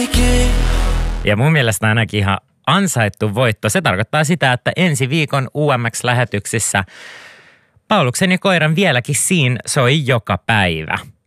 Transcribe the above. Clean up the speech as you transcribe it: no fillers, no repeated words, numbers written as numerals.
Ja mun mielestä ainakin ihan ansaittu voitto. Se tarkoittaa sitä, että ensi viikon UMX-lähetyksissä Pauluksen ja koiran vieläkin siinä soi joka päivä.